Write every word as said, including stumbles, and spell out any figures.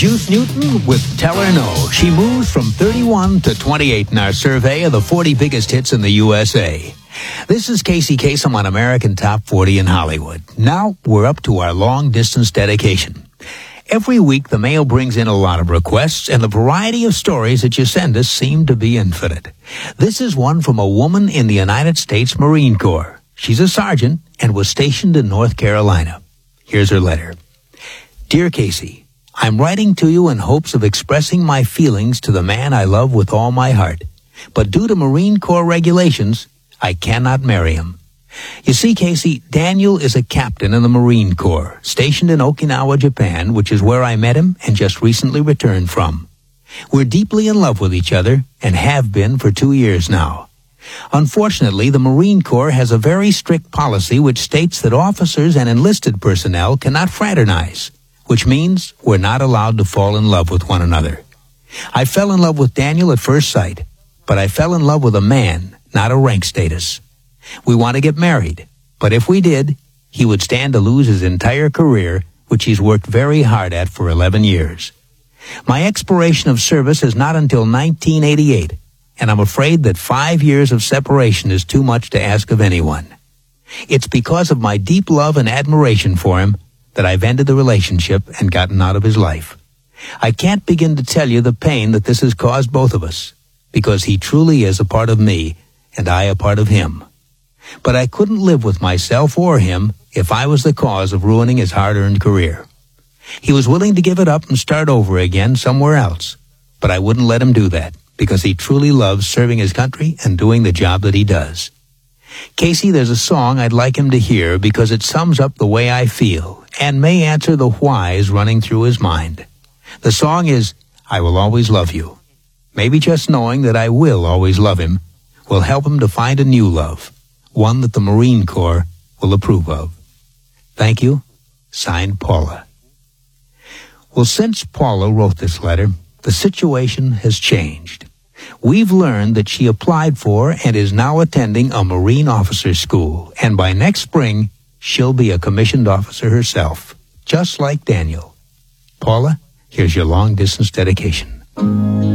Juice Newton with Tell Her No. She moves from thirty-one to twenty-eight in our survey of the forty biggest hits in the U S A. This is Casey Kasem on American Top forty in Hollywood. Now we're up to our long-distance dedication. Every week the mail brings in a lot of requests, and the variety of stories that you send us seem to be infinite. This is one from a woman in the United States Marine Corps. She's a sergeant and was stationed in North Carolina. Here's her letter. Dear Casey, I'm writing to you in hopes of expressing my feelings to the man I love with all my heart. But due to Marine Corps regulations, I cannot marry him. You see, Casey, Daniel is a captain in the Marine Corps, stationed in Okinawa, Japan, which is where I met him and just recently returned from. We're deeply in love with each other and have been for two years now. Unfortunately, the Marine Corps has a very strict policy which states that officers and enlisted personnel cannot fraternize, which means we're not allowed to fall in love with one another. I fell in love with Daniel at first sight, but I fell in love with a man, not a rank status. We want to get married, but if we did, he would stand to lose his entire career, which he's worked very hard at for eleven years. My expiration of service is not until nineteen eighty-eight, and I'm afraid that five years of separation is too much to ask of anyone. It's because of my deep love and admiration for him that I've ended the relationship and gotten out of his life. I can't begin to tell you the pain that this has caused both of us, because he truly is a part of me, and I a part of him. But I couldn't live with myself or him if I was the cause of ruining his hard-earned career. He was willing to give it up and start over again somewhere else, but I wouldn't let him do that, because he truly loves serving his country and doing the job that he does. Casey, there's a song I'd like him to hear because it sums up the way I feel and may answer the whys running through his mind. The song is, I Will Always Love You. Maybe just knowing that I will always love him will help him to find a new love, one that the Marine Corps will approve of. Thank you. Signed, Paula. Well, since Paula wrote this letter, the situation has changed. We've learned that she applied for and is now attending a Marine officer school, and by next spring, she'll be a commissioned officer herself, just like Daniel. Paula, here's your long-distance dedication.